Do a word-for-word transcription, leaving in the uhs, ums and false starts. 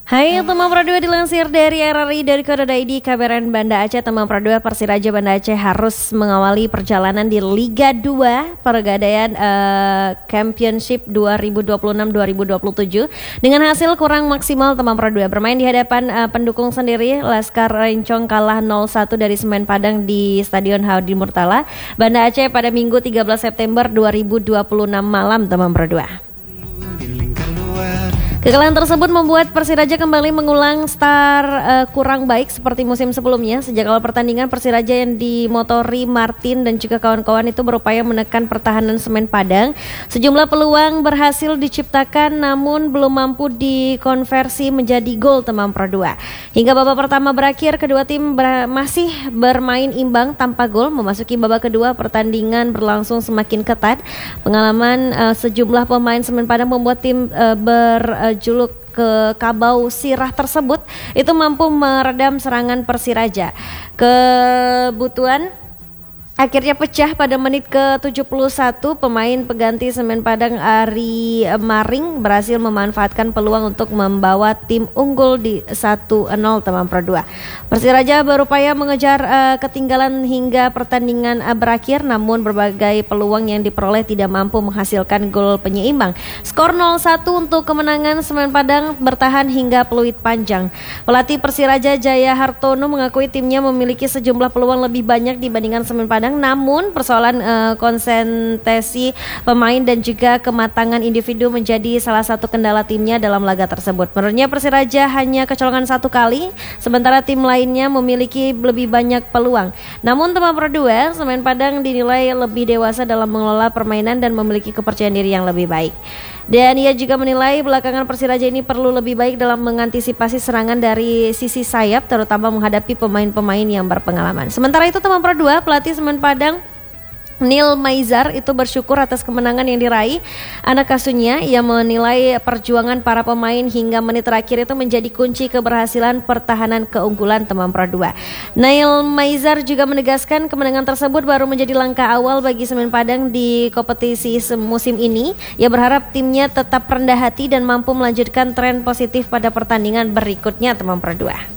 Hai teman Pro dua, dilansir dari R R I dari Kode I D K B R N Banda Aceh, teman Pro dua, Persiraja Banda Aceh harus mengawali perjalanan di Liga dua Pegadaian uh, Championship dua ribu dua puluh enam dua ribu dua puluh tujuh dengan hasil kurang maksimal. Teman Pro dua bermain di hadapan uh, pendukung sendiri. Laskar Rencong kalah nol satu dari Semen Padang di Stadion Hadi Murtala, Banda Aceh pada Minggu tiga belas September dua ribu dua puluh enam malam, teman Pro dua. Kekalahan tersebut membuat Persiraja kembali mengulang start uh, kurang baik seperti musim sebelumnya. Sejak awal pertandingan, Persiraja yang dimotori Martin dan juga kawan-kawan itu berupaya menekan pertahanan Semen Padang. Sejumlah peluang berhasil diciptakan namun belum mampu dikonversi menjadi gol, teman Pro dua. Hingga babak pertama berakhir, kedua tim ber- masih bermain imbang tanpa gol. Memasuki babak kedua, pertandingan berlangsung semakin ketat. Pengalaman uh, sejumlah pemain Semen Padang membuat tim uh, ber juluk ke Kabau Sirah tersebut itu mampu meredam serangan Persiraja. Kebutuhan akhirnya pecah pada menit ke tujuh puluh satu. Pemain pengganti Semen Padang Ari Maring berhasil memanfaatkan peluang untuk membawa tim unggul di satu nol, teman Pro dua. Persiraja berupaya mengejar uh, ketinggalan hingga pertandingan uh, berakhir, namun berbagai peluang yang diperoleh tidak mampu menghasilkan gol penyeimbang. Skor nol satu untuk kemenangan Semen Padang bertahan hingga peluit panjang. Pelatih Persiraja Jaya Hartono mengakui timnya memiliki sejumlah peluang lebih banyak dibandingkan Semen Padang. Namun persoalan uh, konsentrasi pemain dan juga kematangan individu menjadi salah satu kendala timnya dalam laga tersebut. Menurutnya Persiraja hanya kecolongan satu kali, sementara tim lainnya memiliki lebih banyak peluang. Namun teman Pro dua, Semen Padang dinilai lebih dewasa dalam mengelola permainan dan memiliki kepercayaan diri yang lebih baik. Dan ia juga menilai belakangan Persiraja ini perlu lebih baik dalam mengantisipasi serangan dari sisi sayap, terutama menghadapi pemain-pemain yang berpengalaman. Sementara itu teman Pro dua, pelatih Semen Padang Nil Maizar itu bersyukur atas kemenangan yang diraih anak asuhnya. Ia menilai perjuangan para pemain hingga menit terakhir itu menjadi kunci keberhasilan pertahanan keunggulan, teman Pro dua. Nil Maizar juga menegaskan kemenangan tersebut baru menjadi langkah awal bagi Semen Padang di kompetisi musim ini. Ia berharap timnya tetap rendah hati dan mampu melanjutkan tren positif pada pertandingan berikutnya, teman Pro dua.